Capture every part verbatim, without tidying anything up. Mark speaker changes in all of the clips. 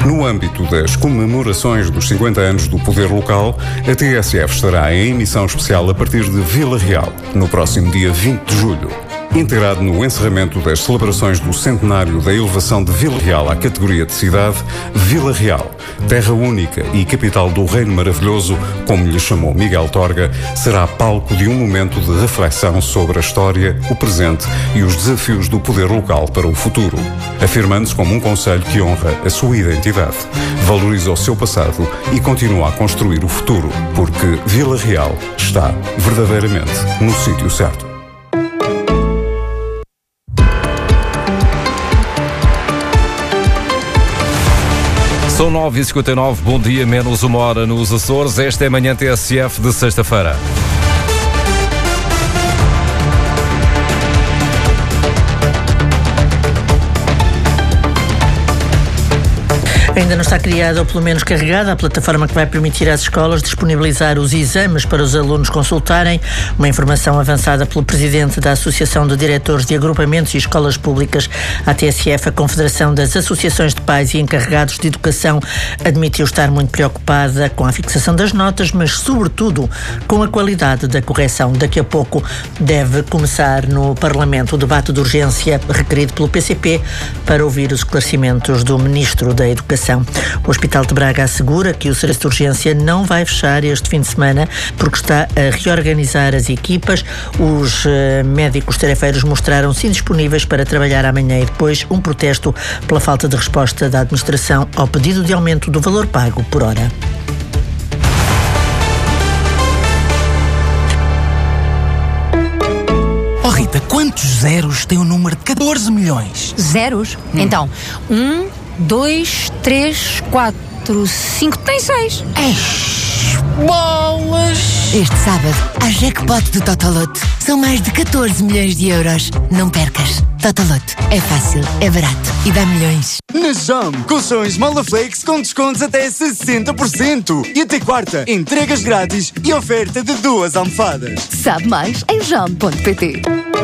Speaker 1: No âmbito das comemorações dos cinquenta anos do Poder Local, a T S F estará em emissão especial a partir de Vila Real, no próximo dia vinte de julho. Integrado no encerramento das celebrações do centenário da elevação de Vila Real à categoria de cidade, Vila Real, terra única e capital do Reino Maravilhoso, como lhe chamou Miguel Torga, será palco de um momento de reflexão sobre a história, o presente e os desafios do poder local para o futuro, afirmando-se como um concelho que honra a sua identidade, valoriza o seu passado e continua a construir o futuro, porque Vila Real está verdadeiramente no sítio certo.
Speaker 2: São nove e cinquenta e nove, bom dia, menos uma hora nos Açores. Esta é a manhã T S F de sexta-feira.
Speaker 3: Ainda não está criada, ou pelo menos carregada, a plataforma que vai permitir às escolas disponibilizar os exames para os alunos consultarem. Uma informação avançada pelo presidente da Associação de Diretores de Agrupamentos e Escolas Públicas, a T S F, a Confederação das Associações de Pais e Encarregados de Educação, admitiu estar muito preocupada com a fixação das notas, mas sobretudo com a qualidade da correção. Daqui a pouco deve começar no Parlamento o debate de urgência requerido pelo P C P para ouvir os esclarecimentos do Ministro da Educação. O Hospital de Braga assegura que o serviço de urgência não vai fechar este fim de semana porque está a reorganizar as equipas. Os uh, médicos tarefeiros mostraram-se indisponíveis para trabalhar amanhã e depois um protesto pela falta de resposta da administração ao pedido de aumento do valor pago por hora.
Speaker 4: Oh Rita, quantos zeros tem o número de catorze milhões?
Speaker 5: Zeros? Hum. Então, um, dois, três, quatro, cinco, tem seis.
Speaker 4: Eish, bolas!
Speaker 6: Este sábado, há jackpot do Totoloto. São mais de catorze milhões de euros. Não percas. Totoloto. É fácil, é barato e dá milhões.
Speaker 7: Na Jam, colchões Molaflex com descontos até sessenta por cento. E até quarta, entregas grátis e oferta de duas almofadas.
Speaker 5: Sabe mais em jam ponto pt.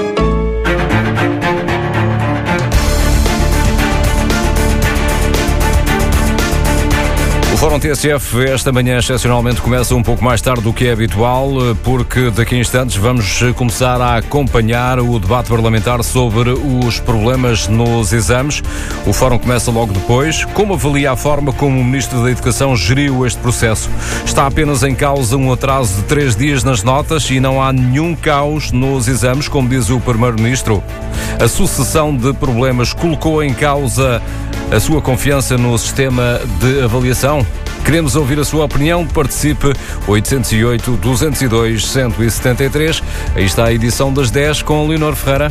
Speaker 2: O Fórum T S F esta manhã excepcionalmente começa um pouco mais tarde do que é habitual, porque daqui a instantes vamos começar a acompanhar o debate parlamentar sobre os problemas nos exames. O Fórum começa logo depois. Como avalia a forma como o Ministro da Educação geriu este processo? Está apenas em causa um atraso de três dias nas notas e não há nenhum caos nos exames, como diz o Primeiro-Ministro? A sucessão de problemas colocou em causa a sua confiança no sistema de avaliação? Queremos ouvir a sua opinião. Participe oito zero oito, dois zero dois, um sete três. Aí está a edição das dez com Leonor Ferreira.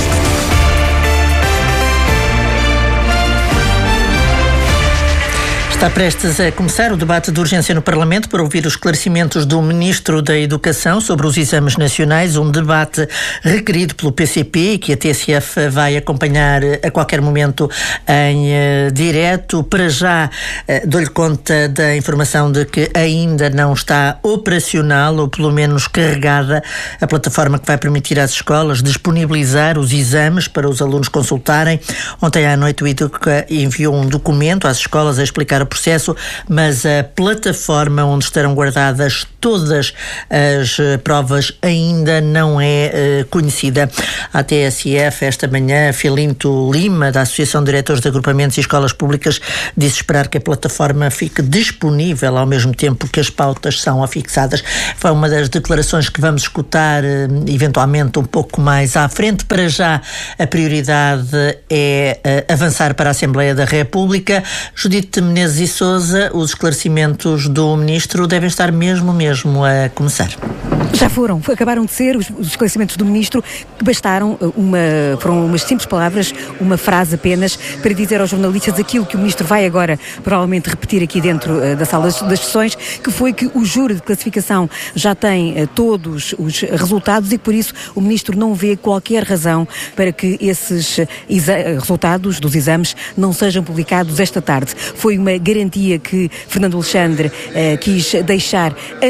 Speaker 3: Está prestes a começar o debate de urgência no Parlamento para ouvir os esclarecimentos do Ministro da Educação sobre os exames nacionais, um debate requerido pelo P C P e que a T S F vai acompanhar a qualquer momento em uh, direto. Para já, uh, dou-lhe conta da informação de que ainda não está operacional, ou pelo menos carregada, a plataforma que vai permitir às escolas disponibilizar os exames para os alunos consultarem. Ontem à noite o Educa enviou um documento às escolas a explicar o processo, mas a plataforma onde estarão guardadas todas as uh, provas ainda não é uh, conhecida. A T S F, esta manhã, Filinto Lima, da Associação de Diretores de Agrupamentos e Escolas Públicas, disse esperar que a plataforma fique disponível ao mesmo tempo que as pautas são afixadas. Foi uma das declarações que vamos escutar uh, eventualmente um pouco mais à frente. Para já, a prioridade é uh, avançar para a Assembleia da República. Judite Menezes e Sousa, os esclarecimentos do Ministro devem estar mesmo, mesmo a começar.
Speaker 8: Já foram, acabaram de ser os, os esclarecimentos do Ministro, que bastaram uma, foram umas simples palavras, uma frase apenas, para dizer aos jornalistas aquilo que o Ministro vai agora provavelmente repetir aqui dentro uh, da sala das, das sessões, que foi que o júri de classificação já tem uh, todos os resultados e por isso o Ministro não vê qualquer razão para que esses uh, exa- resultados dos exames não sejam publicados esta tarde. Foi uma garantia que Fernando Alexandre uh, quis deixar antes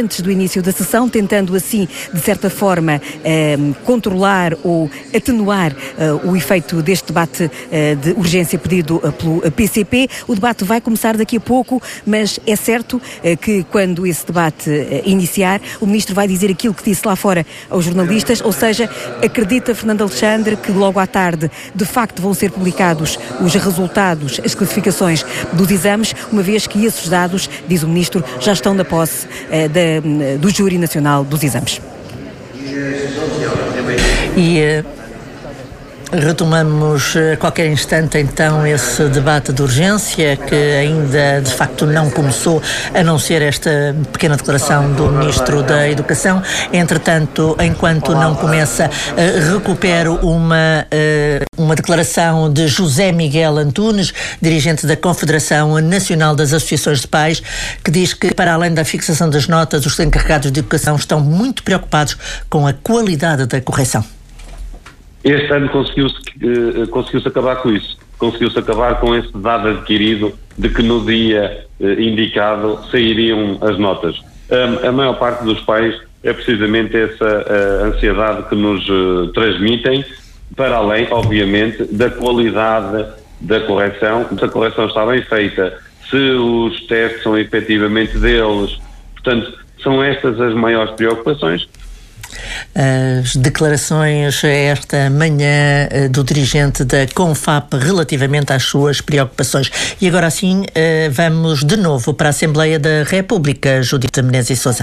Speaker 8: antes do início da sessão, tentando assim, de certa forma, eh, controlar ou atenuar eh, o efeito deste debate eh, de urgência pedido eh, pelo P C P. O debate vai começar daqui a pouco, mas é certo eh, que quando esse debate eh, iniciar, o Ministro vai dizer aquilo que disse lá fora aos jornalistas, ou seja, acredita Fernando Alexandre que logo à tarde, de facto, vão ser publicados os resultados, as classificações dos exames, uma vez que esses dados, diz o Ministro, já estão na posse eh, da, do Júri Nacional dos Exames.
Speaker 3: E uh, retomamos a qualquer instante então esse debate de urgência que ainda de facto não começou, a não ser esta pequena declaração do Ministro da Educação. Entretanto, enquanto não começa, uh, recupero uma, uh, uma declaração de José Miguel Antunes, dirigente da Confederação Nacional das Associações de Pais, que diz que, para além da fixação das notas, os encarregados de educação estão muito preocupados com a qualidade da correção.
Speaker 9: Este ano conseguiu-se, uh, conseguiu-se acabar com isso. Conseguiu-se acabar com esse dado adquirido de que no dia uh, indicado sairiam as notas. Um, a maior parte dos pais é precisamente essa uh, ansiedade que nos uh, transmitem, para além, obviamente, da qualidade da correção. Se a correção está bem feita, se os testes são efetivamente deles. Portanto, são estas as maiores preocupações.
Speaker 3: As declarações esta manhã do dirigente da Confap relativamente às suas preocupações. E agora sim, vamos de novo para a Assembleia da República. Judita Menezes e Sousa.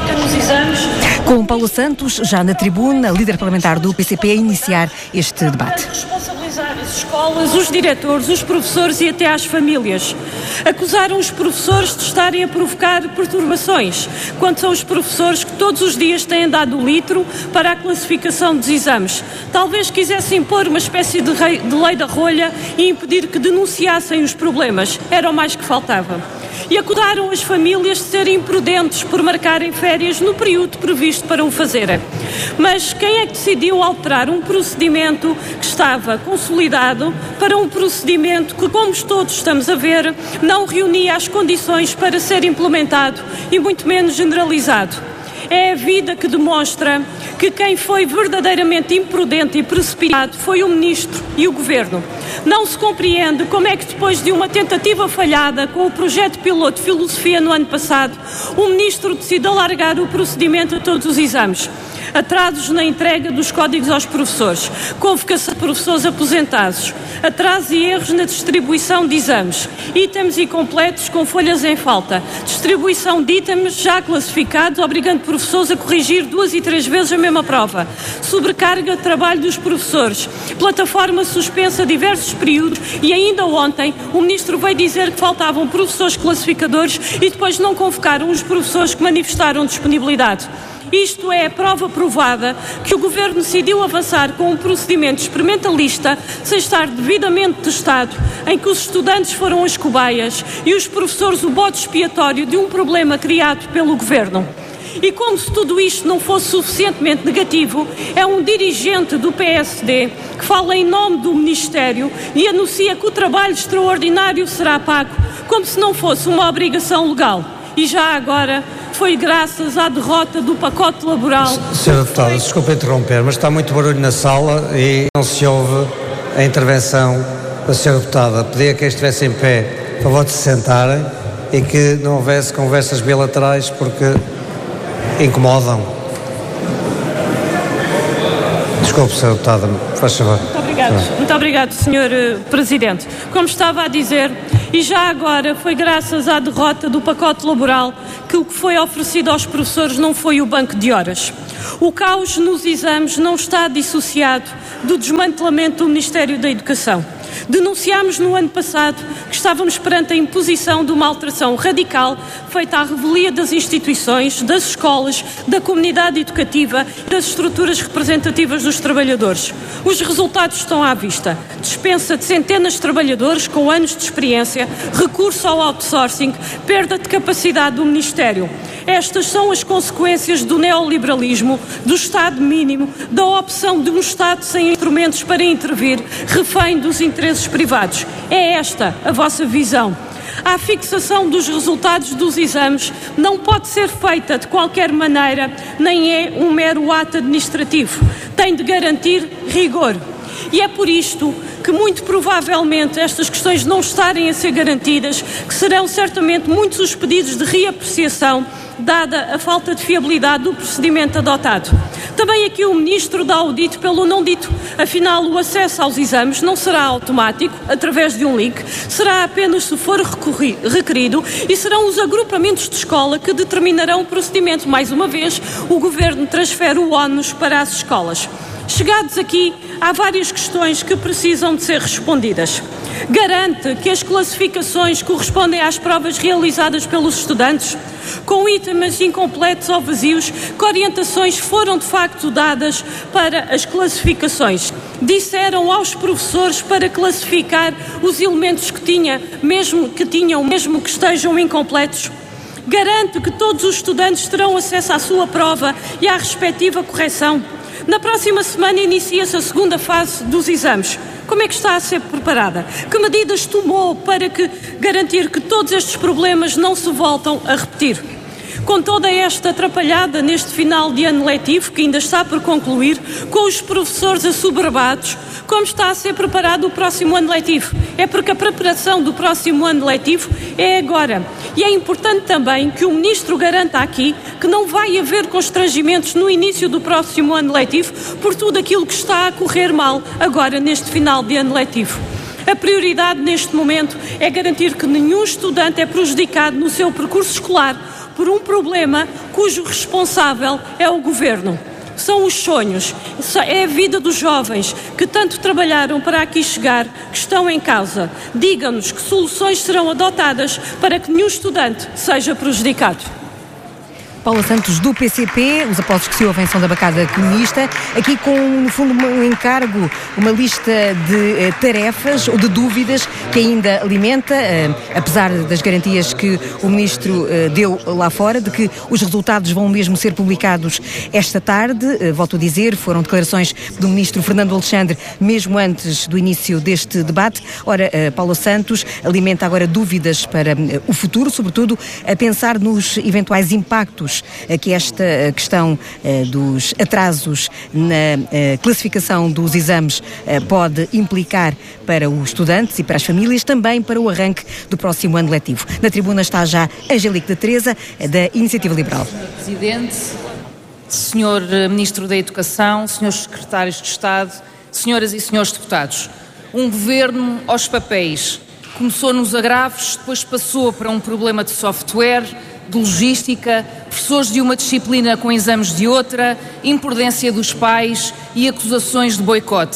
Speaker 8: Com Paulo Santos, já na tribuna, líder parlamentar do P C P, a iniciar este debate.
Speaker 10: Responsabilizar as escolas, os diretores, os professores e até as famílias. Acusaram os professores de estarem a provocar perturbações, quando são os professores que todos os dias têm dado o litro para a classificação dos exames. Talvez quisessem impor uma espécie de, rei, de lei da rolha e impedir que denunciassem os problemas. Era o mais que faltava. E acusaram as famílias de serem imprudentes por marcarem férias no período previsto para o fazerem. Mas quem é que decidiu alterar um procedimento que estava consolidado para um procedimento que, como todos estamos a ver, não reunia as condições para ser implementado e muito menos generalizado? É a vida que demonstra que quem foi verdadeiramente imprudente e precipitado foi o Ministro e o Governo. Não se compreende como é que, depois de uma tentativa falhada com o projeto piloto de filosofia no ano passado, o Ministro decide alargar o procedimento a todos os exames. Atrasos na entrega dos códigos aos professores, convocação de professores aposentados, atrasos e erros na distribuição de exames, itens incompletos com folhas em falta, distribuição de itens já classificados, obrigando professores a corrigir duas e três vezes a mesma prova, sobrecarga de trabalho dos professores, plataforma suspensa diversos períodos e ainda ontem o Ministro veio dizer que faltavam professores classificadores e depois não convocaram os professores que manifestaram disponibilidade. Isto é a prova provada que o Governo decidiu avançar com um procedimento experimentalista sem estar devidamente testado, em que os estudantes foram as cobaias e os professores o bode expiatório de um problema criado pelo Governo. E como se tudo isto não fosse suficientemente negativo, é um dirigente do P S D que fala em nome do Ministério e anuncia que o trabalho extraordinário será pago, como se não fosse uma obrigação legal. E já agora foi graças à derrota do pacote laboral.
Speaker 11: Senhora Deputada, desculpe interromper, mas está muito barulho na sala e não se ouve a intervenção da Senhora Deputada. Pedia que quem estivesse em pé, por favor, de se sentarem e que não houvesse conversas bilaterais porque incomodam. Desculpe, Senhora Deputada, faz favor.
Speaker 10: Muito obrigado, muito obrigado, senhor Presidente. Como estava a dizer, e já agora foi graças à derrota do pacote laboral que o que foi oferecido aos professores não foi o banco de horas. O caos nos exames não está dissociado do desmantelamento do Ministério da Educação. Denunciámos no ano passado que estávamos perante a imposição de uma alteração radical feita à revelia das instituições, das escolas, da comunidade educativa e das estruturas representativas dos trabalhadores. Os resultados estão à vista. Dispensa de centenas de trabalhadores com anos de experiência, recurso ao outsourcing, perda de capacidade do Ministério. Estas são as consequências do neoliberalismo, do Estado mínimo, da opção de um Estado sem instrumentos para intervir, refém dos interesses privados. É esta a vossa visão. A fixação dos resultados dos exames não pode ser feita de qualquer maneira, nem é um mero ato administrativo. Tem de garantir rigor. E é por isto que, muito provavelmente, estas questões não estarem a ser garantidas, que serão certamente muitos os pedidos de reapreciação, dada a falta de fiabilidade do procedimento adotado. Também aqui o Ministro dá o dito pelo não dito. Afinal, o acesso aos exames não será automático, através de um link, será apenas se for requerido e serão os agrupamentos de escola que determinarão o procedimento. Mais uma vez, o Governo transfere o ónus para as escolas. Chegados aqui, há várias questões que precisam de ser respondidas. Garante que as classificações correspondem às provas realizadas pelos estudantes? Com itens incompletos ou vazios, que orientações foram de facto dadas para as classificações? Disseram aos professores para classificar os elementos que, tinha, mesmo que tinham, mesmo que estejam incompletos? Garante que todos os estudantes terão acesso à sua prova e à respectiva correção? Na próxima semana inicia-se a segunda fase dos exames. Como é que está a ser preparada? Que medidas tomou para que garantir que todos estes problemas não se voltam a repetir? Com toda esta atrapalhada neste final de ano letivo, que ainda está por concluir, com os professores assoberbados, como está a ser preparado o próximo ano letivo? É porque a preparação do próximo ano letivo é agora. E é importante também que o Ministro garanta aqui que não vai haver constrangimentos no início do próximo ano letivo por tudo aquilo que está a correr mal agora neste final de ano letivo. A prioridade neste momento é garantir que nenhum estudante é prejudicado no seu percurso escolar por um problema cujo responsável é o Governo. São os sonhos, é a vida dos jovens que tanto trabalharam para aqui chegar que estão em causa. Digam-nos que soluções serão adotadas para que nenhum estudante seja prejudicado.
Speaker 8: Paula Santos, do P C P, os aplausos que se ouvem são da bancada comunista, aqui com, no fundo, um encargo, uma lista de eh, tarefas ou de dúvidas que ainda alimenta, eh, apesar das garantias que o Ministro eh, deu lá fora, de que os resultados vão mesmo ser publicados esta tarde. Eh, volto a dizer, foram declarações do Ministro Fernando Alexandre, mesmo antes do início deste debate. Ora, eh, Paula Santos alimenta agora dúvidas para eh, o futuro, sobretudo a pensar nos eventuais impactos que esta questão uh, dos atrasos na uh, classificação dos exames uh, pode implicar para os estudantes e para as famílias, também para o arranque do próximo ano letivo. Na tribuna está já Angélica da Teresa, da Iniciativa Liberal.
Speaker 12: senhor Presidente, senhor Ministro da Educação, senhores Secretários de Estado, senhoras e senhores deputados, um governo aos papéis. Começou nos agravos, depois passou para um problema de software, de logística, professores de uma disciplina com exames de outra, imprudência dos pais e acusações de boicote.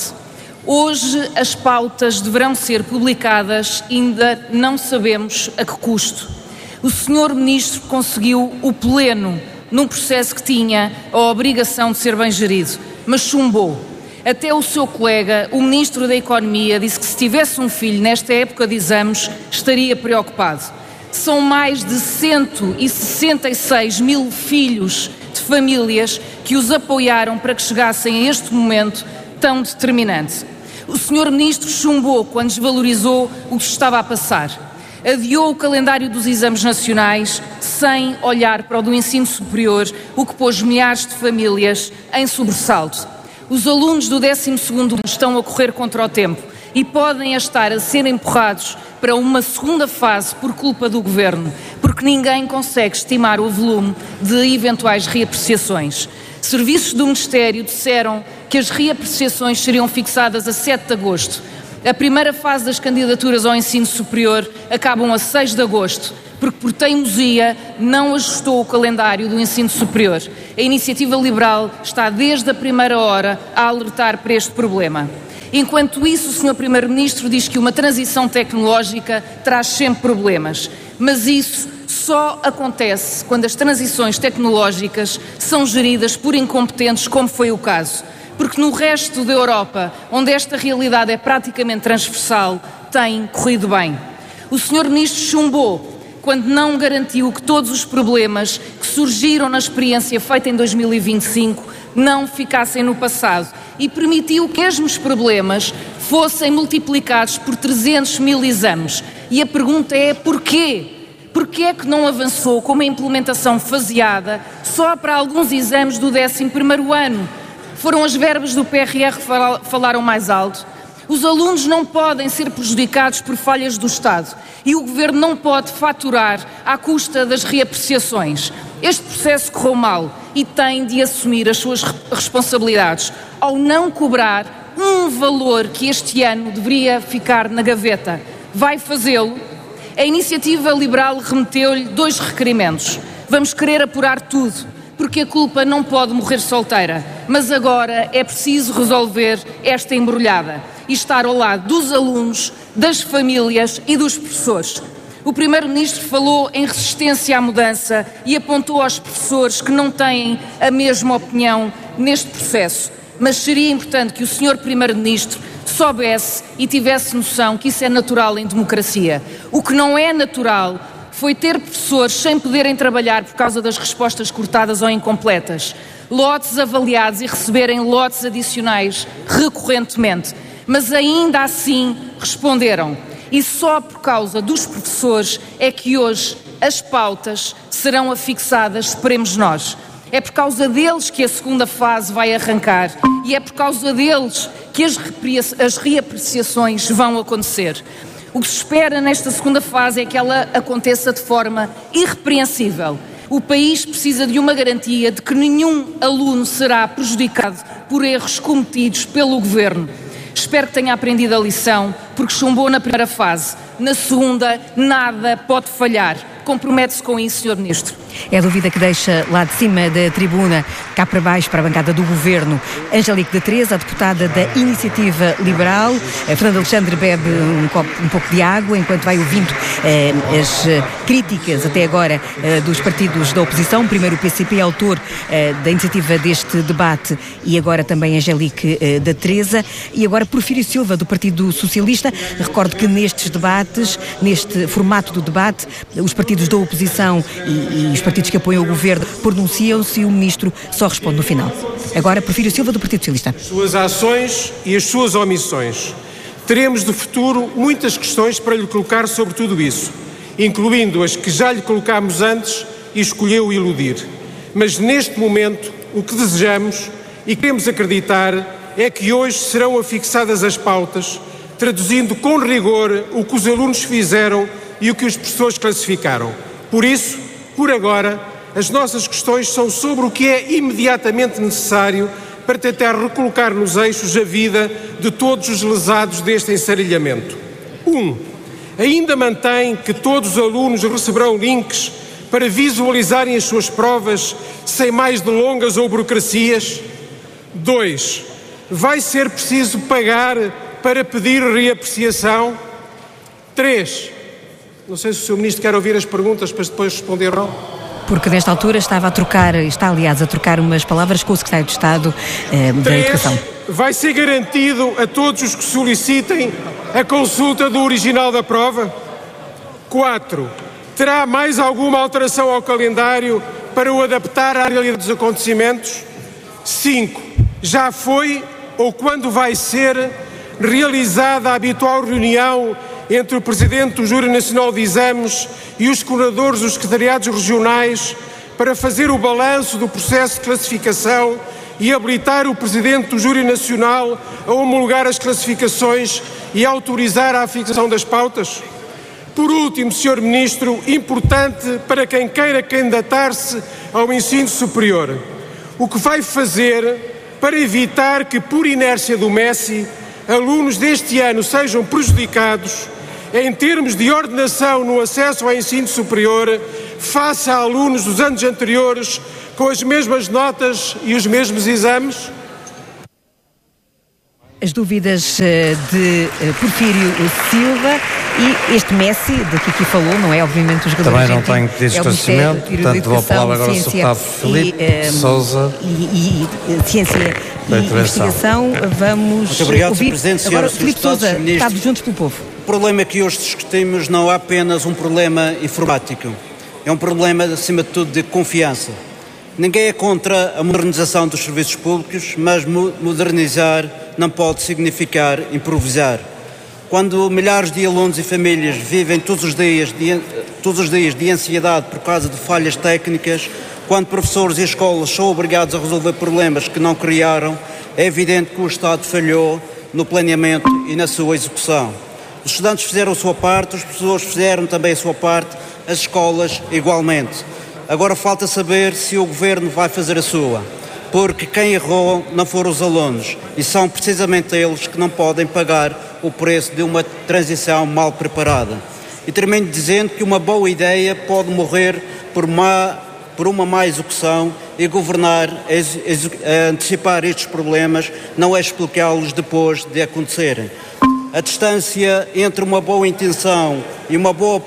Speaker 12: Hoje as pautas deverão ser publicadas, ainda não sabemos a que custo. O senhor Ministro conseguiu o pleno num processo que tinha a obrigação de ser bem gerido, mas chumbou. Até o seu colega, o Ministro da Economia, disse que se tivesse um filho nesta época de exames estaria preocupado. São mais de cento e sessenta e seis mil filhos de famílias que os apoiaram para que chegassem a este momento tão determinante. O senhor Ministro chumbou quando desvalorizou o que estava a passar. Adiou o calendário dos exames nacionais sem olhar para o do ensino superior, o que pôs milhares de famílias em sobressalto. Os alunos do décimo segundo estão a correr contra o tempo e podem estar a ser empurrados para uma segunda fase por culpa do Governo, porque ninguém consegue estimar o volume de eventuais reapreciações. Serviços do Ministério disseram que as reapreciações seriam fixadas a sete de agosto. A primeira fase das candidaturas ao ensino superior acabam a seis de agosto, porque por teimosia não ajustou o calendário do ensino superior. A Iniciativa Liberal está desde a primeira hora a alertar para este problema. Enquanto isso, o senhor Primeiro-Ministro diz que uma transição tecnológica traz sempre problemas, mas isso só acontece quando as transições tecnológicas são geridas por incompetentes, como foi o caso. Porque no resto da Europa, onde esta realidade é praticamente transversal, tem corrido bem. O senhor Ministro chumbou quando não garantiu que todos os problemas que surgiram na experiência feita em dois mil e vinte e cinco não ficassem no passado e permitiu que os mesmos problemas fossem multiplicados por trezentos mil exames. E a pergunta é porquê? Porquê é que não avançou com uma implementação faseada só para alguns exames do décimo primeiro ano? Foram as verbas do P R R que falaram mais alto? Os alunos não podem ser prejudicados por falhas do Estado e o Governo não pode faturar à custa das reapreciações. Este processo correu mal e tem de assumir as suas responsabilidades ao não cobrar um valor que este ano deveria ficar na gaveta. Vai fazê-lo? A Iniciativa Liberal remeteu-lhe dois requerimentos. Vamos querer apurar tudo, porque a culpa não pode morrer solteira. Mas agora é preciso resolver esta embrulhada e estar ao lado dos alunos, das famílias e dos professores. O Primeiro-Ministro falou em resistência à mudança e apontou aos professores que não têm a mesma opinião neste processo. Mas seria importante que o senhor Primeiro-Ministro soubesse e tivesse noção que isso é natural em democracia. O que não é natural foi ter professores sem poderem trabalhar por causa das respostas cortadas ou incompletas, lotes avaliados e receberem lotes adicionais recorrentemente, mas ainda assim responderam. E só por causa dos professores é que hoje as pautas serão afixadas, esperemos nós. É por causa deles que a segunda fase vai arrancar e é por causa deles que as, as reapreciações vão acontecer. O que se espera nesta segunda fase é que ela aconteça de forma irrepreensível. O país precisa de uma garantia de que nenhum aluno será prejudicado por erros cometidos pelo Governo. Espero que tenha aprendido a lição, porque chumbou na primeira fase. Na segunda, nada pode falhar. Compromete-se com isso, senhor Ministro?
Speaker 8: É a dúvida que deixa lá de cima da tribuna, cá para baixo, para a bancada do Governo, Angélique da Teresa, a deputada da Iniciativa Liberal. A Fernando Alexandre bebe um, copo, um pouco de água, enquanto vai ouvindo eh, as eh, críticas, até agora, eh, dos partidos da oposição. Primeiro o P C P, autor eh, da iniciativa deste debate, e agora também Angélique eh, da Teresa. E agora Porfírio Silva, do Partido Socialista. Recordo que nestes debates, neste formato do debate, os partidos da oposição e, e os partidos que apoiam o Governo pronunciam-se e o Ministro só responde no final. Agora, Porfírio Silva, do Partido Socialista.
Speaker 13: As suas ações e as suas omissões. Teremos de futuro muitas questões para lhe colocar sobre tudo isso, incluindo as que já lhe colocámos antes e escolheu iludir. Mas neste momento, o que desejamos e queremos acreditar é que hoje serão afixadas as pautas, traduzindo com rigor o que os alunos fizeram e o que os professores classificaram. Por isso, por agora, as nossas questões são sobre o que é imediatamente necessário para tentar recolocar nos eixos a vida de todos os lesados deste ensarilhamento. Um, ainda mantém que todos os alunos receberão links para visualizarem as suas provas sem mais delongas ou burocracias? Dois, vai ser preciso pagar para pedir reapreciação? Três, não sei se o senhor Ministro quer ouvir as perguntas para depois responder não.
Speaker 8: Porque nesta altura estava a trocar, está aliás a trocar umas palavras com o Secretário de Estado eh, da Educação.
Speaker 13: Vai ser garantido a todos os que solicitem a consulta do original da prova? Quatro, terá mais alguma alteração ao calendário para o adaptar à realidade dos acontecimentos? Cinco, já foi ou quando vai ser realizada a habitual reunião entre o Presidente do Júri Nacional de Exames e os coordenadores dos secretariados regionais para fazer o balanço do processo de classificação e habilitar o Presidente do Júri Nacional a homologar as classificações e autorizar a fixação das pautas? Por último, senhor Ministro, importante para quem queira candidatar-se ao ensino superior, o que vai fazer para evitar que, por inércia do Messi, alunos deste ano sejam prejudicados em termos de ordenação no acesso ao ensino superior face a alunos dos anos anteriores com as mesmas notas e os mesmos exames?
Speaker 8: As dúvidas de Porfírio Silva e este Messi, de que aqui falou, não é obviamente o jogador
Speaker 11: Também não
Speaker 8: argentino,
Speaker 11: tenho pedido esclarecimento,
Speaker 8: é
Speaker 11: portanto vou a palavra agora ao deputado Filipe
Speaker 8: e, um,
Speaker 11: Sousa.
Speaker 8: E, e, e Ciência e Investigação. Vamos
Speaker 14: Muito obrigado,
Speaker 8: ouvir
Speaker 14: Presidente,
Speaker 8: agora
Speaker 14: senhoras,
Speaker 8: Filipe Sousa, deputado Juntos pelo Povo.
Speaker 14: O problema que hoje discutimos não é apenas um problema informático, é um problema, acima de tudo, de confiança. Ninguém é contra a modernização dos serviços públicos, mas modernizar não pode significar improvisar. Quando milhares de alunos e famílias vivem todos os dias de, todos os dias de ansiedade por causa de falhas técnicas, quando professores e escolas são obrigados a resolver problemas que não criaram, é evidente que o Estado falhou no planeamento e na sua execução. Os estudantes fizeram a sua parte, os professores fizeram também a sua parte, as escolas igualmente. Agora falta saber se o Governo vai fazer a sua, porque quem errou não foram os alunos e são precisamente eles que não podem pagar o preço de uma transição mal preparada. E termino dizendo que uma boa ideia pode morrer por, má, por uma má execução e governar, ex, ex, antecipar estes problemas não é explicá-los depois de acontecerem. A distância entre uma boa intenção e uma boa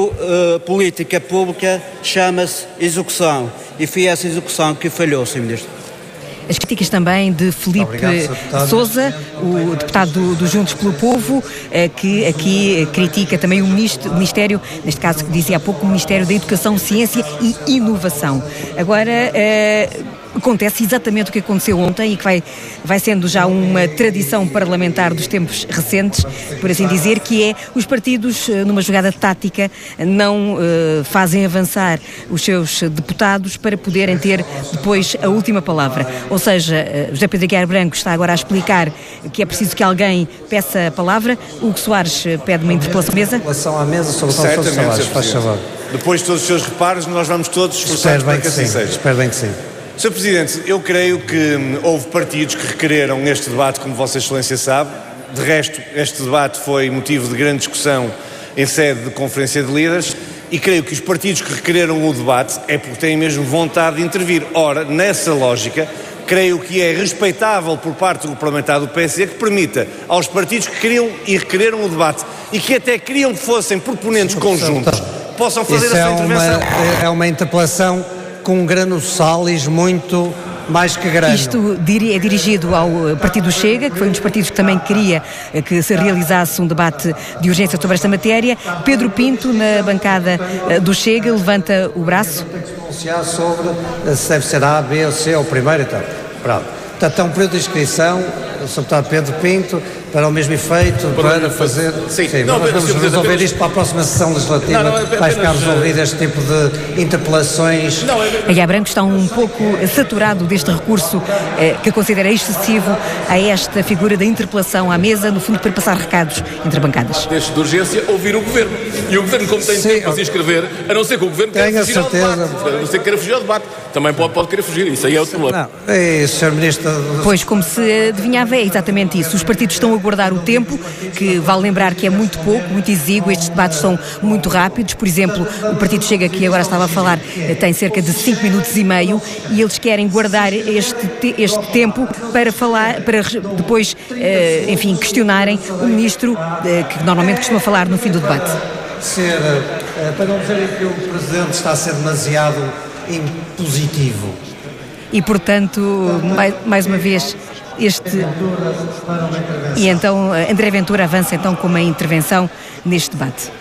Speaker 14: uh, política pública chama-se execução. E foi essa execução que falhou, senhor Ministro.
Speaker 8: As críticas também de Filipe Sousa, o deputado do, do Juntos pelo Povo, que aqui critica também o Ministério, neste caso que dizia há pouco, o Ministério da Educação, Ciência e Inovação. Agora, eh, acontece exatamente o que aconteceu ontem e que vai, vai sendo já uma tradição parlamentar dos tempos recentes, por assim dizer, que é os partidos, numa jogada tática, não uh, fazem avançar os seus deputados para poderem ter depois a última palavra. Ou seja, uh, José Pedro Aguiar Branco está agora a explicar que é preciso que alguém peça a palavra. Hugo Soares pede uma interpelação à mesa.
Speaker 11: Interpelação à mesa sobre o Conselho de Salários, faz favor.
Speaker 15: Depois de todos os seus reparos, nós vamos todos esforçar para que assim seja.
Speaker 11: Espero bem que sim.
Speaker 15: senhor Presidente, eu creio que houve partidos que requereram este debate, como Vossa Excelência sabe. De resto, este debate foi motivo de grande discussão em sede de Conferência de Líderes e creio que os partidos que requereram o debate é porque têm mesmo vontade de intervir. Ora, nessa lógica, creio que é respeitável por parte do parlamentar do P S D que permita aos partidos que queriam e requereram o debate e que até queriam que fossem proponentes conjuntos, possam fazer
Speaker 11: Isso
Speaker 15: a sua
Speaker 11: é
Speaker 15: intervenção.
Speaker 11: Uma, é uma interpelação com um grano salis muito mais que grano.
Speaker 8: Isto é dirigido ao Partido Chega, que foi um dos partidos que também queria que se realizasse um debate de urgência sobre esta matéria. Pedro Pinto, na bancada do Chega, levanta o braço.
Speaker 11: Pronunciar sobre se deve ser A, B ou C ou primeiro e tal. Pronto. Portanto, é um período de inscrição, o senhor deputado Pedro Pinto, para o mesmo efeito, para, para fazer... Sim, Sim não, vamos resolver apenas... isto para a próxima sessão legislativa, não, não, apenas... vai ficar resolvido este tipo de interpelações.
Speaker 8: Aguiar Branco está um pouco saturado deste recurso eh, que considera excessivo a esta figura da interpelação à mesa, no fundo para passar recados entre bancadas.
Speaker 16: Deste de urgência, ouvir o Governo. E o Governo, como tem Sim, tempo para se inscrever, a não ser que o Governo queira fugir ao debate, a não ser que queira fugir ao debate, também pode, pode querer fugir, isso aí é outro problema.
Speaker 11: Não, é, senhor Ministro...
Speaker 8: Pois, como se adivinhava, é exatamente isso. Os partidos estão a guardar o tempo, que vale lembrar que é muito pouco, muito exíguo, estes debates são muito rápidos. Por exemplo, o Partido Chega, que agora estava a falar, tem cerca de cinco minutos e meio e eles querem guardar este, este tempo para falar, para depois, enfim, questionarem o Ministro, que normalmente costuma falar no fim do debate.
Speaker 11: Ser, para não dizerem que o Presidente está a ser demasiado impositivo.
Speaker 8: E, portanto, mais, mais uma vez, este... E então, André Ventura avança então com uma intervenção neste debate.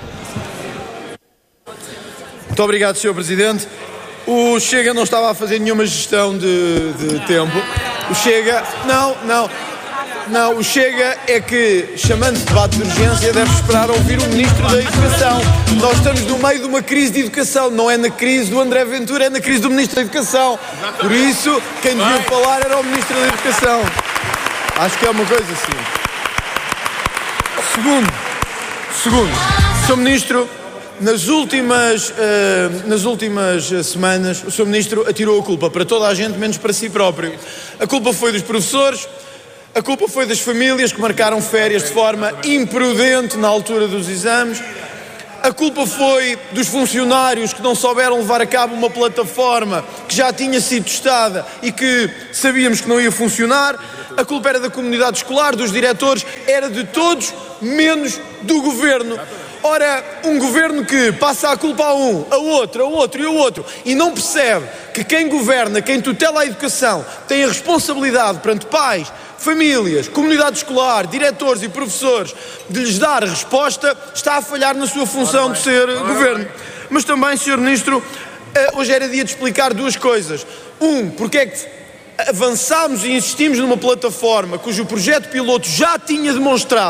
Speaker 17: Muito obrigado, senhor Presidente. O Chega não estava a fazer nenhuma gestão de, de tempo. O Chega... Não, não... Não, o Chega é que, chamando de debate de urgência, deve esperar ouvir o Ministro da Educação. Nós estamos no meio de uma crise de educação, não é na crise do André Ventura, é na crise do Ministro da Educação. Por isso, quem devia falar era o Ministro da Educação. Acho que é uma coisa assim. Segundo, segundo, senhor Ministro, nas últimas, uh, nas últimas semanas, o senhor Ministro atirou a culpa para toda a gente, menos para si próprio. A culpa foi dos professores, a culpa foi das famílias que marcaram férias de forma imprudente na altura dos exames. A culpa foi dos funcionários que não souberam levar a cabo uma plataforma que já tinha sido testada e que sabíamos que não ia funcionar. A culpa era da comunidade escolar, dos diretores, era de todos, menos do Governo. Ora, um Governo que passa a culpa a um, a outro, a outro e a outro e não percebe que quem governa, quem tutela a educação, tem a responsabilidade perante pais, famílias, comunidade escolar, diretores e professores de lhes dar a resposta, está a falhar na sua função de ser Governo. Mas também, senhor Ministro, hoje era dia de explicar duas coisas. Um, porque é que avançámos e insistimos numa plataforma cujo projeto piloto já tinha demonstrado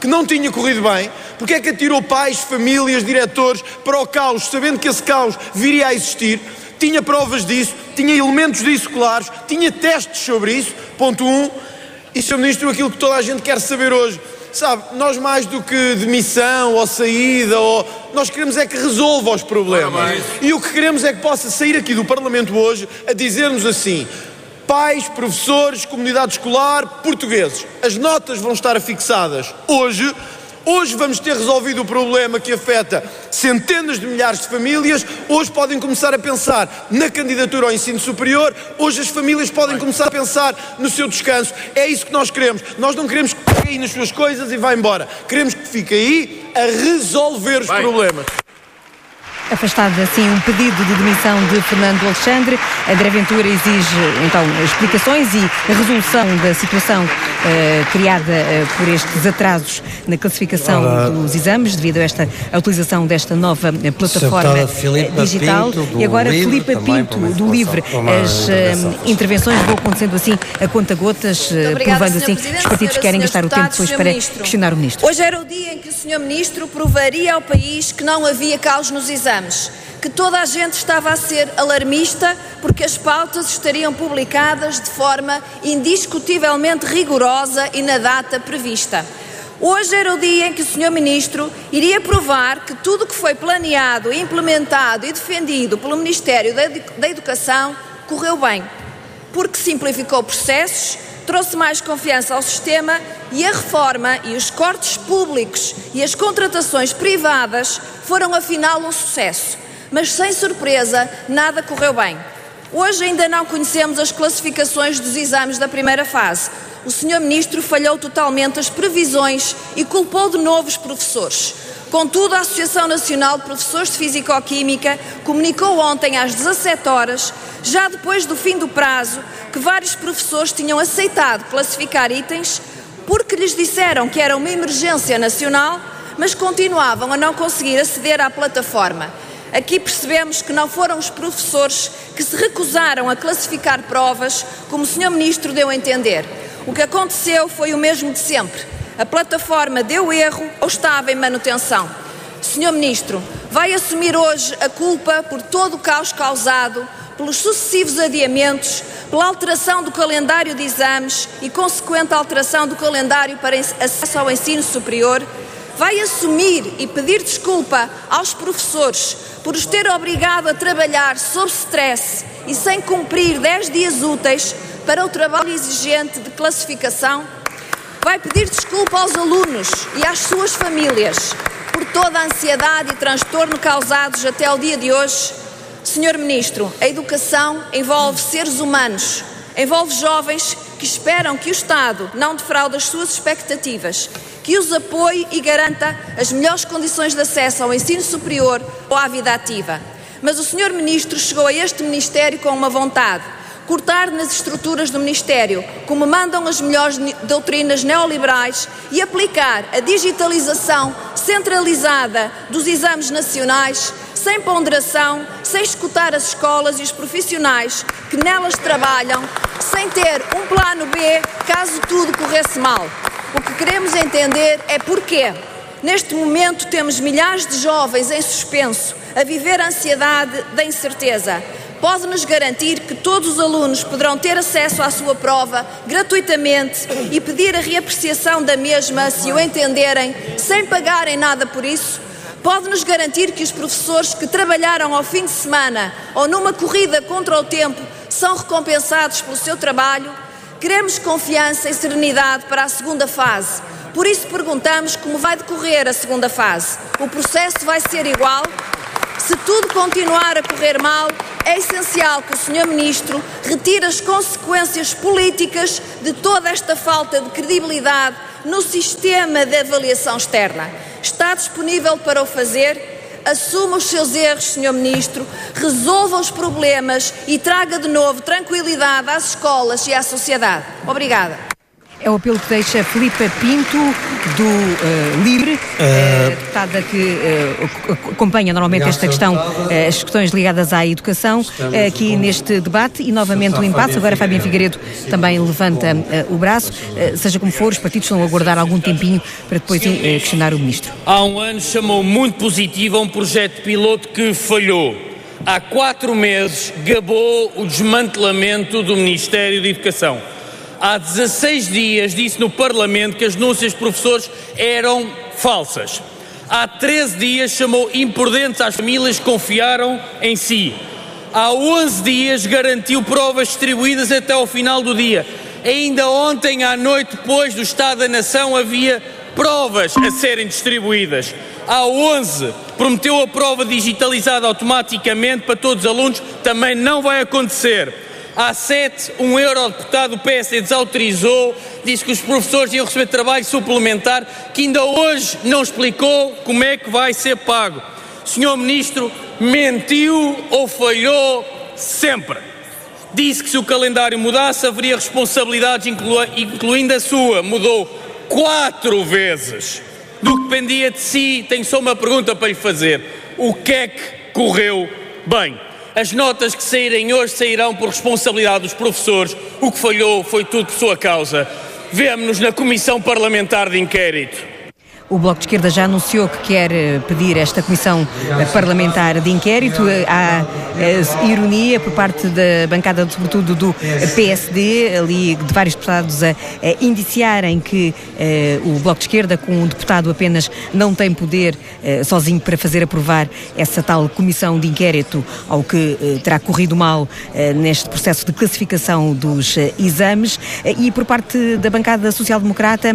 Speaker 17: que não tinha corrido bem? Porque é que atirou pais, famílias, diretores para o caos, sabendo que esse caos viria a existir? Tinha provas disso, tinha elementos disso claros, tinha testes sobre isso, ponto um. E, senhor Ministro, aquilo que toda a gente quer saber hoje, sabe, nós mais do que demissão ou saída, ou, nós queremos é que resolva os problemas. E o que queremos é que possa sair aqui do Parlamento hoje a dizer-nos assim: pais, professores, comunidade escolar, portugueses, as notas vão estar fixadas hoje. Hoje vamos ter resolvido o problema que afeta centenas de milhares de famílias. Hoje podem começar a pensar na candidatura ao ensino superior. Hoje as famílias podem começar a pensar no seu descanso. É isso que nós queremos. Nós não queremos que fique aí nas suas coisas e vá embora. Queremos que fique aí a resolver os Bem. problemas.
Speaker 8: Afastado assim um pedido de demissão de Fernando Alexandre, André Ventura exige então explicações e a resolução da situação uh, criada uh, por estes atrasos na classificação Ora, dos exames devido a esta a utilização desta nova uh, plataforma uh, digital. Pinto, e agora Filipe Pinto do Livre. As uh, intervenções vão acontecendo assim a conta-gotas, uh, provando assim que os partidos querem gastar o tempo depois para Ministro. questionar o Ministro.
Speaker 18: Hoje era o dia em que o senhor Ministro provaria ao país que não havia caos nos exames, que toda a gente estava a ser alarmista porque as pautas estariam publicadas de forma indiscutivelmente rigorosa e na data prevista. Hoje era o dia em que o senhor Ministro iria provar que tudo o que foi planeado, implementado e defendido pelo Ministério da Educação correu bem, porque simplificou processos, trouxe mais confiança ao sistema e a reforma e os cortes públicos e as contratações privadas foram afinal um sucesso. Mas sem surpresa, nada correu bem. Hoje ainda não conhecemos as classificações dos exames da primeira fase. O senhor Ministro falhou totalmente as previsões e culpou de novo os professores. Contudo, a Associação Nacional de Professores de Físico-Química comunicou ontem às dezassete horas, já depois do fim do prazo, que vários professores tinham aceitado classificar itens porque lhes disseram que era uma emergência nacional, mas continuavam a não conseguir aceder à plataforma. Aqui percebemos que não foram os professores que se recusaram a classificar provas, como o senhor Ministro deu a entender. O que aconteceu foi o mesmo de sempre. A plataforma deu erro ou estava em manutenção. senhor Ministro, vai assumir hoje a culpa por todo o caos causado, pelos sucessivos adiamentos, pela alteração do calendário de exames e consequente alteração do calendário para acesso ao ensino superior? Vai assumir e pedir desculpa aos professores por os ter obrigado a trabalhar sob stress e sem cumprir dez dias úteis para o trabalho exigente de classificação? Vai pedir desculpa aos alunos e às suas famílias por toda a ansiedade e transtorno causados até ao dia de hoje? senhor Ministro, a educação envolve seres humanos, envolve jovens que esperam que o Estado não defraude as suas expectativas, que os apoie e garanta as melhores condições de acesso ao ensino superior ou à vida ativa. Mas o senhor Ministro chegou a este Ministério com uma vontade: cortar nas estruturas do Ministério, como mandam as melhores doutrinas neoliberais, e aplicar a digitalização centralizada dos exames nacionais, sem ponderação, sem escutar as escolas e os profissionais que nelas trabalham, sem ter um plano B caso tudo corresse mal. O que queremos entender é porquê. Neste momento temos milhares de jovens em suspenso, a viver a ansiedade da incerteza. Pode-nos garantir que todos os alunos poderão ter acesso à sua prova gratuitamente e pedir a reapreciação da mesma se o entenderem, sem pagarem nada por isso? Pode-nos garantir que os professores que trabalharam ao fim de semana ou numa corrida contra o tempo são recompensados pelo seu trabalho? Queremos confiança e serenidade para a segunda fase. Por isso perguntamos como vai decorrer a segunda fase. O processo vai ser igual? Se tudo continuar a correr mal, é essencial que o senhor Ministro retire as consequências políticas de toda esta falta de credibilidade no sistema de avaliação externa. Está disponível para o fazer? Assuma os seus erros, senhor Ministro, resolva os problemas e traga de novo tranquilidade às escolas e à sociedade. Obrigada.
Speaker 8: É o apelo que deixa Filipa Pinto, do uh, Livre, uh, deputada que uh, acompanha normalmente esta questão, uh, as questões ligadas à educação, uh, aqui neste debate, e novamente o impasse. Agora Fabiano Figueiredo também levanta uh, o braço. Uh, seja como for, os partidos estão a aguardar algum tempinho para depois uh, questionar o Ministro.
Speaker 19: Há um ano chamou muito positivo a um projeto piloto que falhou. Há quatro meses gabou o desmantelamento do Ministério da Educação. Há dezasseis dias disse no Parlamento que as denúncias de professores eram falsas. Há treze dias chamou imprudentes às famílias que confiaram em si. Há onze dias garantiu provas distribuídas até ao final do dia. Ainda ontem à noite, depois do Estado da Nação, havia provas a serem distribuídas. Há onze, prometeu a prova digitalizada automaticamente para todos os alunos, também não vai acontecer. Há sete, um eurodeputado do P S D desautorizou, disse que os professores iam receber trabalho suplementar, que ainda hoje não explicou como é que vai ser pago. senhor Ministro mentiu ou falhou sempre. Disse que se o calendário mudasse haveria responsabilidades, inclu- incluindo a sua. Mudou quatro vezes. Do que dependia de si, tenho só uma pergunta para lhe fazer. O que é que correu bem? As notas que saírem hoje sairão por responsabilidade dos professores. O que falhou foi tudo por sua causa. Vemo-nos na Comissão Parlamentar de Inquérito.
Speaker 8: O Bloco de Esquerda já anunciou que quer pedir esta Comissão Parlamentar de Inquérito. Há ironia por parte da bancada, sobretudo do P S D, ali de vários deputados a, a indiciarem que uh, o Bloco de Esquerda, com um deputado apenas, não tem poder uh, sozinho para fazer aprovar essa tal Comissão de Inquérito ao que uh, terá corrido mal uh, neste processo de classificação dos uh, exames. Uh, e por parte da bancada social-democrata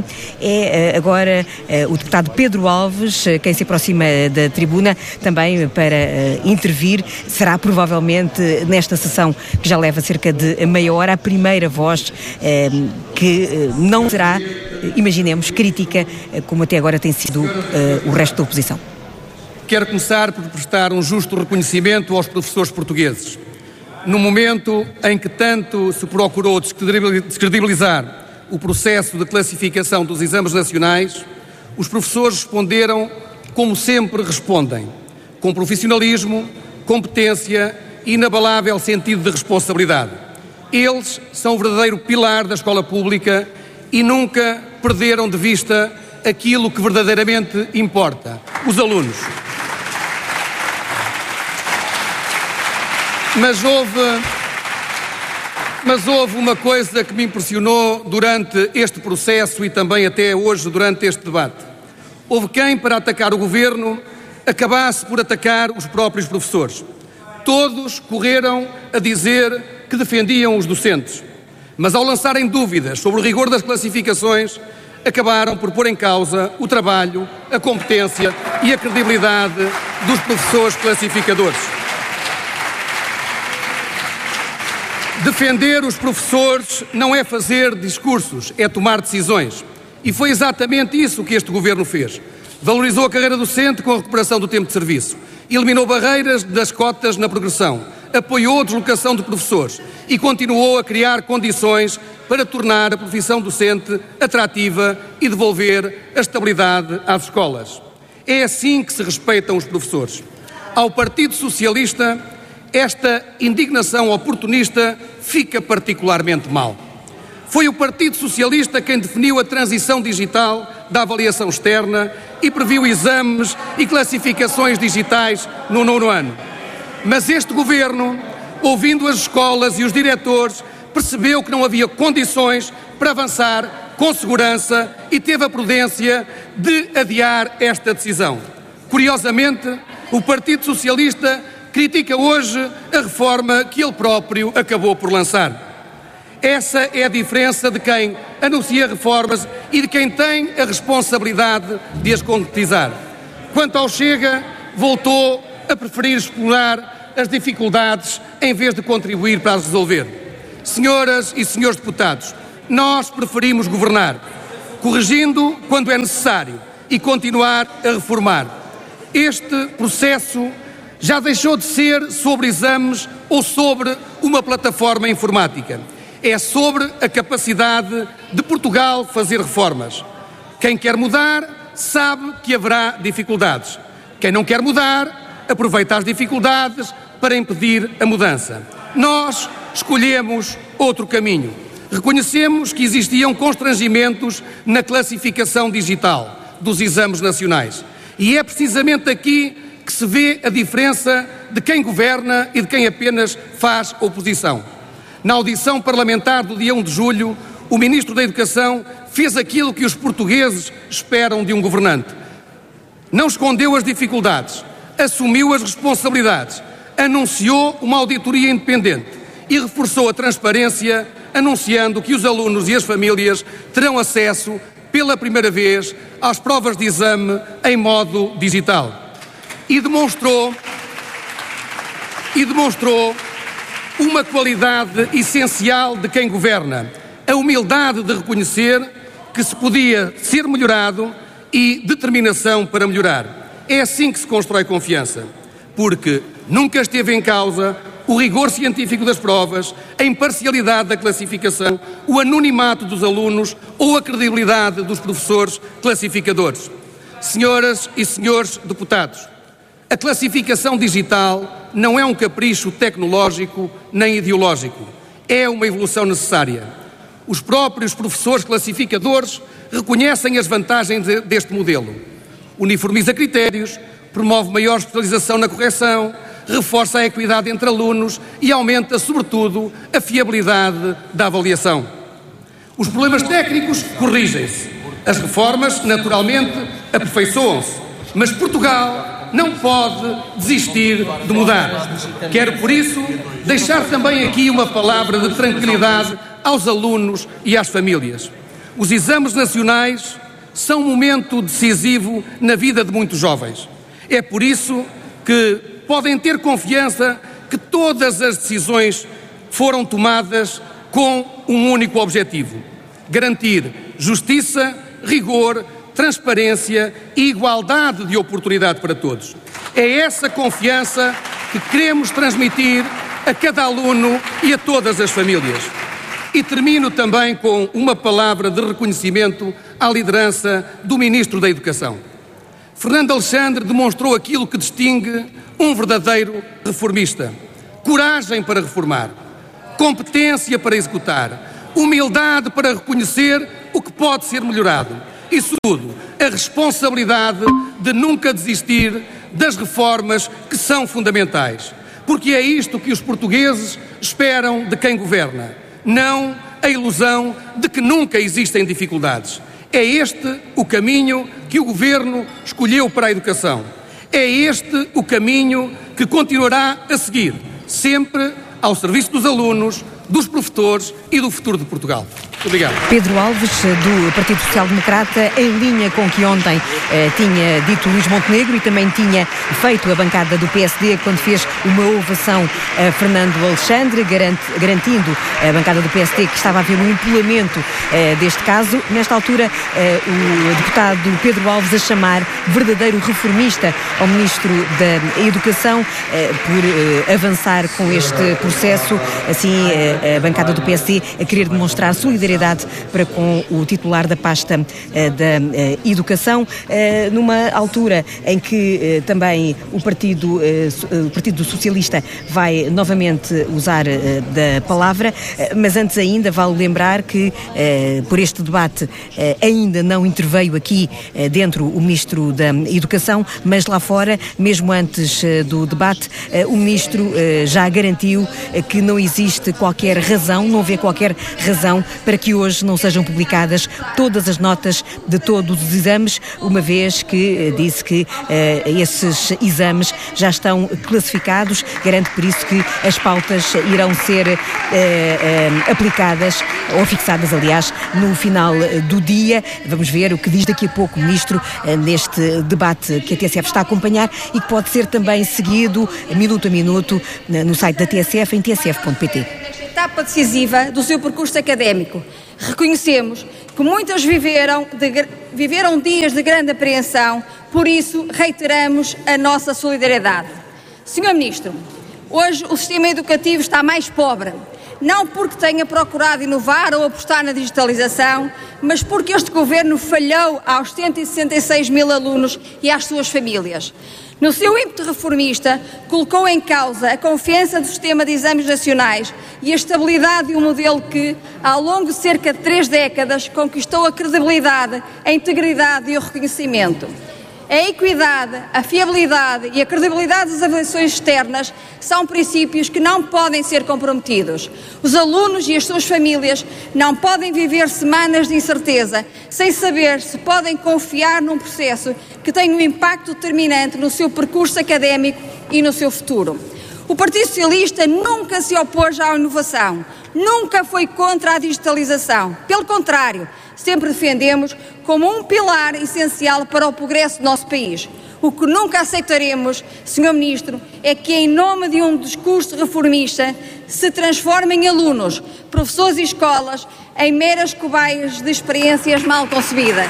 Speaker 8: é uh, agora uh, o deputado Pedro Alves, quem se aproxima da tribuna também para uh, intervir. Será provavelmente nesta sessão, que já leva cerca de meia hora, a primeira voz uh, que uh, não será, uh, imaginemos, crítica, uh, como até agora tem sido uh, o resto da oposição.
Speaker 20: Quero começar por prestar um justo reconhecimento aos professores portugueses. No momento em que tanto se procurou descredibilizar o processo de classificação dos exames nacionais, os professores responderam como sempre respondem, com profissionalismo, competência e inabalável sentido de responsabilidade. Eles são o verdadeiro pilar da escola pública e nunca perderam de vista aquilo que verdadeiramente importa: os alunos. Mas houve, mas houve uma coisa que me impressionou durante este processo e também até hoje durante este debate. Houve quem, para atacar o governo, acabasse por atacar os próprios professores. Todos correram a dizer que defendiam os docentes, mas ao lançarem dúvidas sobre o rigor das classificações, acabaram por pôr em causa o trabalho, a competência e a credibilidade dos professores classificadores. Defender os professores não é fazer discursos, é tomar decisões. E foi exatamente isso que este governo fez. Valorizou a carreira docente com a recuperação do tempo de serviço, eliminou barreiras das cotas na progressão, apoiou a deslocação de professores e continuou a criar condições para tornar a profissão docente atrativa e devolver a estabilidade às escolas. É assim que se respeitam os professores. Ao Partido Socialista, esta indignação oportunista fica particularmente mal. Foi o Partido Socialista quem definiu a transição digital da avaliação externa e previu exames e classificações digitais no nono ano. Mas este governo, ouvindo as escolas e os diretores, percebeu que não havia condições para avançar com segurança e teve a prudência de adiar esta decisão. Curiosamente, o Partido Socialista critica hoje a reforma que ele próprio acabou por lançar. Essa é a diferença de quem anuncia reformas e de quem tem a responsabilidade de as concretizar. Quanto ao Chega, voltou a preferir explorar as dificuldades em vez de contribuir para as resolver. Senhoras e senhores deputados, nós preferimos governar, corrigindo quando é necessário e continuar a reformar. Este processo já deixou de ser sobre exames ou sobre uma plataforma informática. É sobre a capacidade de Portugal fazer reformas. Quem quer mudar sabe que haverá dificuldades. Quem não quer mudar aproveita as dificuldades para impedir a mudança. Nós escolhemos outro caminho. Reconhecemos que existiam constrangimentos na classificação digital dos exames nacionais. E é precisamente aqui que se vê a diferença de quem governa e de quem apenas faz oposição. Na audição parlamentar do dia um de julho, o Ministro da Educação fez aquilo que os portugueses esperam de um governante. Não escondeu as dificuldades, assumiu as responsabilidades, anunciou uma auditoria independente e reforçou a transparência, anunciando que os alunos e as famílias terão acesso, pela primeira vez, às provas de exame em modo digital. E demonstrou, e demonstrou uma qualidade essencial de quem governa, a humildade de reconhecer que se podia ser melhorado e determinação para melhorar. É assim que se constrói confiança, porque nunca esteve em causa o rigor científico das provas, a imparcialidade da classificação, o anonimato dos alunos ou a credibilidade dos professores classificadores. Senhoras e senhores deputados, a classificação digital não é um capricho tecnológico nem ideológico. É uma evolução necessária. Os próprios professores classificadores reconhecem as vantagens de, deste modelo. Uniformiza critérios, promove maior especialização na correção, reforça a equidade entre alunos e aumenta, sobretudo, a fiabilidade da avaliação. Os problemas técnicos corrigem-se. As reformas, naturalmente, aperfeiçoam-se. Mas Portugal não pode desistir de mudar. Quero, por isso, deixar também aqui uma palavra de tranquilidade aos alunos e às famílias. Os exames nacionais são um momento decisivo na vida de muitos jovens. É por isso que podem ter confiança que todas as decisões foram tomadas com um único objetivo: garantir justiça, rigor, transparência e igualdade de oportunidade para todos. É essa confiança que queremos transmitir a cada aluno e a todas as famílias. E termino também com uma palavra de reconhecimento à liderança do Ministro da Educação. Fernando Alexandre demonstrou aquilo que distingue um verdadeiro reformista: coragem para reformar, competência para executar, humildade para reconhecer o que pode ser melhorado e, sobretudo, a responsabilidade de nunca desistir das reformas que são fundamentais. Porque é isto que os portugueses esperam de quem governa, não a ilusão de que nunca existem dificuldades. É este o caminho que o Governo escolheu para a educação. É este o caminho que continuará a seguir, sempre ao serviço dos alunos, dos professores e do futuro de Portugal. Muito obrigado.
Speaker 8: Pedro Alves, do Partido Social Democrata, em linha com o que ontem eh, tinha dito Luís Montenegro e também tinha feito a bancada do P S D quando fez uma ovação a Fernando Alexandre, garante, garantindo a bancada do P S D que estava a haver um empolamento eh, deste caso. Nesta altura, eh, o deputado Pedro Alves a chamar verdadeiro reformista ao Ministro da Educação eh, por eh, avançar com este processo. Assim, eh, a bancada do P S D a querer demonstrar solidariedade para com o titular da pasta uh, da uh, Educação, uh, numa altura em que uh, também o Partido, uh, o Partido Socialista vai novamente usar uh, da palavra, uh, mas antes ainda vale lembrar que uh, por este debate uh, ainda não interveio aqui uh, dentro o Ministro da Educação, mas lá fora, mesmo antes uh, do debate, uh, o Ministro uh, já garantiu uh, que não existe qualquer razão, não vê qualquer razão para que hoje não sejam publicadas todas as notas de todos os exames, uma vez que disse que uh, esses exames já estão classificados. Garante por isso que as pautas irão ser uh, uh, aplicadas, ou fixadas, aliás, no final do dia. Vamos ver o que diz daqui a pouco o Ministro uh, neste debate que a T S F está a acompanhar e que pode ser também seguido minuto a minuto no site da T S F, em t s f ponto p t.
Speaker 21: Etapa decisiva do seu percurso académico. Reconhecemos que muitas viveram, de, viveram dias de grande apreensão, por isso reiteramos a nossa solidariedade. senhor Ministro, hoje o sistema educativo está mais pobre, não porque tenha procurado inovar ou apostar na digitalização, mas porque este governo falhou aos cento e sessenta e seis mil alunos e às suas famílias. No seu ímpeto reformista, colocou em causa a confiança do sistema de exames nacionais e a estabilidade de um modelo que, ao longo de cerca de três décadas, conquistou a credibilidade, a integridade e o reconhecimento. A equidade, a fiabilidade e a credibilidade das avaliações externas são princípios que não podem ser comprometidos. Os alunos e as suas famílias não podem viver semanas de incerteza sem saber se podem confiar num processo que tem um impacto determinante no seu percurso académico e no seu futuro. O Partido Socialista nunca se opôs à inovação, nunca foi contra a digitalização. Pelo contrário, sempre defendemos como um pilar essencial para o progresso do nosso país. O que nunca aceitaremos, senhor Ministro, é que em nome de um discurso reformista se transformem alunos, professores e escolas em meras cobaias de experiências mal concebidas.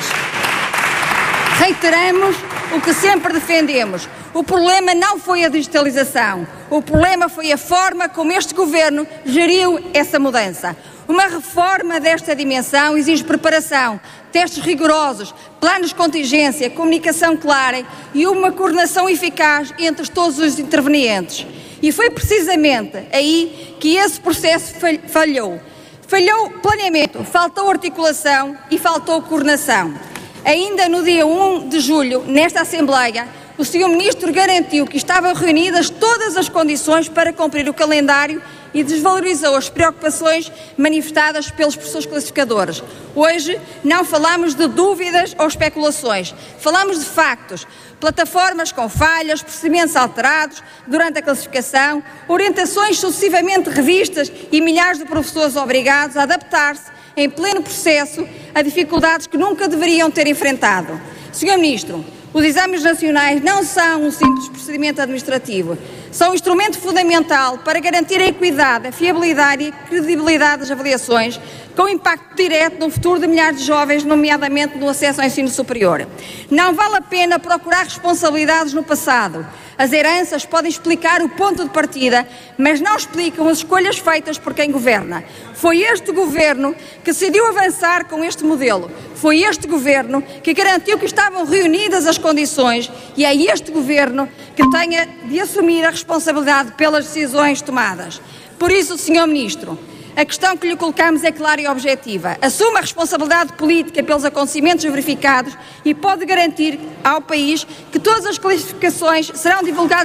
Speaker 21: Reiteramos o que sempre defendemos. O problema não foi a digitalização. O problema foi a forma como este governo geriu essa mudança. Uma reforma desta dimensão exige preparação, testes rigorosos, planos de contingência, comunicação clara e uma coordenação eficaz entre todos os intervenientes. E foi precisamente aí que esse processo falhou. Falhou planeamento, faltou articulação e faltou coordenação. Ainda no dia um de julho, nesta Assembleia, o senhor Ministro garantiu que estavam reunidas todas as condições para cumprir o calendário e desvalorizou as preocupações manifestadas pelos professores classificadores. Hoje não falamos de dúvidas ou especulações, falamos de factos. Plataformas com falhas, procedimentos alterados durante a classificação, orientações sucessivamente revistas e milhares de professores obrigados a adaptar-se em pleno processo a dificuldades que nunca deveriam ter enfrentado. senhor Ministro, os exames nacionais não são um simples procedimento administrativo. São um instrumento fundamental para garantir a equidade, a fiabilidade e a credibilidade das avaliações, com impacto direto no futuro de milhares de jovens, nomeadamente no acesso ao ensino superior. Não vale a pena procurar responsabilidades no passado. As heranças podem explicar o ponto de partida, mas não explicam as escolhas feitas por quem governa. Foi este governo que decidiu avançar com este modelo. Foi este governo que garantiu que estavam reunidas as condições e é este governo que tenha de assumir a responsabilidade pelas decisões tomadas. Por isso, senhor Ministro, a questão que lhe colocamos é clara e objetiva. Assume a responsabilidade política pelos acontecimentos verificados e pode garantir ao país que todas as classificações serão divulgadas.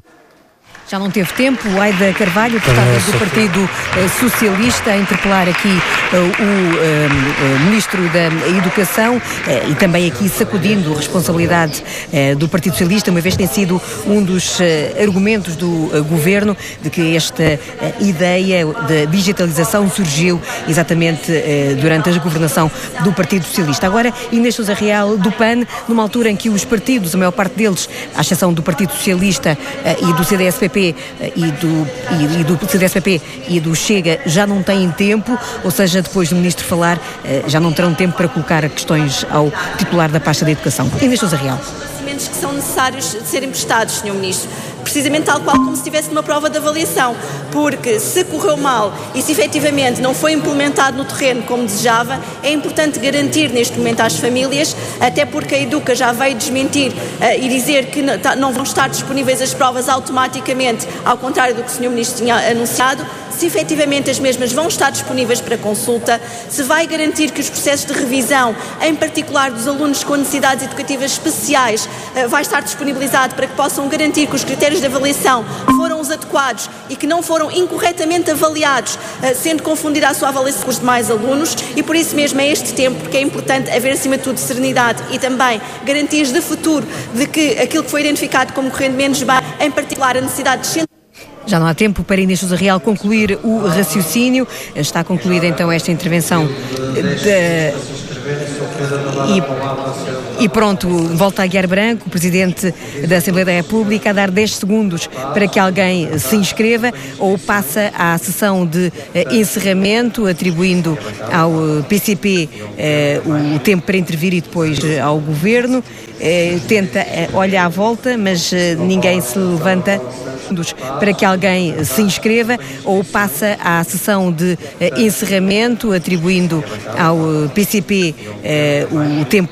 Speaker 8: Já não teve tempo, Aida Carvalho, deputada do Partido Socialista, a interpelar aqui uh, o uh, Ministro da Educação uh, e também aqui sacudindo a responsabilidade uh, do Partido Socialista, uma vez que tem sido um dos uh, argumentos do uh, Governo de que esta uh, ideia de digitalização surgiu exatamente uh, durante a governação do Partido Socialista. Agora, Inês Sousa Real, do P A N, numa altura em que os partidos, a maior parte deles, à exceção do Partido Socialista uh, e do C D S P P, e do, e, e do C D S P P e do Chega já não têm tempo, ou seja, depois do Ministro falar, já não terão tempo para colocar questões ao titular da pasta da Educação. Inês Sousa Real.
Speaker 1: Conhecimentos que são necessários de serem prestados, senhor Ministro. Precisamente tal qual como se estivesse numa prova de avaliação, porque se correu mal e se efetivamente não foi implementado no terreno como desejava, é importante garantir neste momento às famílias, até porque a Educa já veio desmentir uh, e dizer que não, tá, não vão estar disponíveis as provas automaticamente, ao contrário do que o senhor Ministro tinha anunciado, se efetivamente as mesmas vão estar disponíveis para consulta, se vai garantir que os processos de revisão, em particular dos alunos com necessidades educativas especiais, uh, vai estar disponibilizado para que possam garantir que os critérios de avaliação foram os adequados e que não foram incorretamente avaliados, sendo confundida a sua avaliação com os demais alunos, e por isso mesmo é este tempo que é importante haver acima de tudo serenidade e também garantias de futuro de que aquilo que foi identificado como correndo menos bem, em particular a necessidade de...
Speaker 8: Já não há tempo para Inês Sousa Real concluir o raciocínio. Está concluída então esta intervenção de... e, e pronto, volta a Aguiar Branco, o Presidente da Assembleia da República, a dar dez segundos para que alguém se inscreva, ou passa à sessão de encerramento, atribuindo ao P C P eh, o tempo para intervir e depois ao Governo. eh, tenta eh, olhar à volta, mas eh, ninguém se levanta para que alguém se inscreva, ou passa à sessão de eh, encerramento, atribuindo ao P C P eh, o tempo